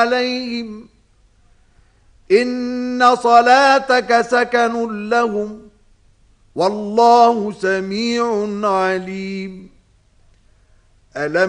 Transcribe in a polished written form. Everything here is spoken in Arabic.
عليهم إن صلاتك سكن لهم والله سميع عليم. ألم